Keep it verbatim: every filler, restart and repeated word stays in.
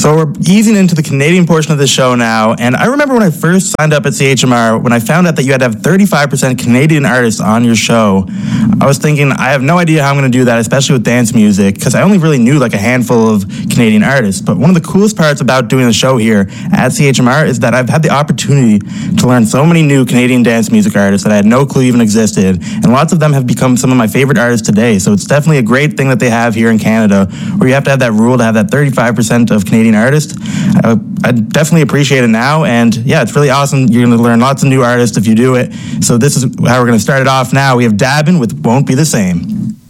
So we're easing into the Canadian portion of the show now, and I remember when I first signed up at C H M R, when I found out that you had to have thirty-five percent Canadian artists on your show, I was thinking, I have no idea how I'm going to do that, especially with dance music, because I only really knew like a handful of Canadian artists. But one of the coolest parts about doing the show here at C H M R is that I've had the opportunity to learn so many new Canadian dance music artists that I had no clue even existed, and lots of them have become some of my favorite artists today. So it's definitely a great thing that they have here in Canada, where you have to have that rule to have that thirty-five percent of Canadian artists. I, I definitely appreciate it now, and yeah, it's really awesome. You're going to learn lots of new artists if you do it. So this is how we're going to start it off now. We have Dabin with Won't Be the Same.